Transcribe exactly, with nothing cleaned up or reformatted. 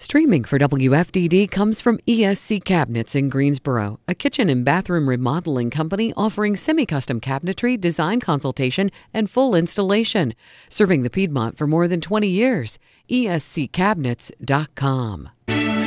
Streaming for W F D D comes from E S C Cabinets in Greensboro, a kitchen and bathroom remodeling company offering semi-custom cabinetry, design consultation, and full installation. Serving the Piedmont for more than twenty years. E S C cabinets dot com.